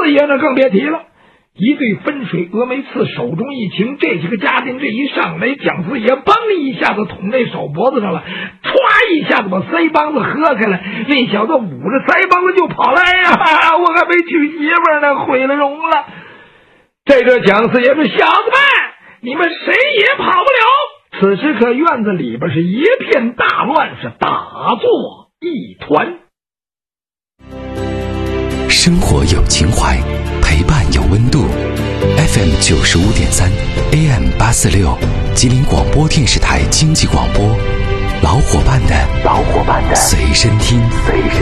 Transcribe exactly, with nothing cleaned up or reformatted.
四爷那更别提了，一对分水峨眉刺手中一擎，这几个家丁这一上来，蒋四爷嘣一下子捅那手脖子上了，歘一下子把腮帮子喝开了，那小子捂着腮帮子就跑来呀、啊！我还没娶媳妇呢，毁了容了。这个蒋四爷说：“小子们，你们谁也跑不了。”此时可院子里边是一片大乱，是打作一团。 生活有情怀，陪伴有温度。F M 九十五点三 ，A M 八四六，吉林广播电视台经济广播，老伙伴的老伙伴的随身听，随身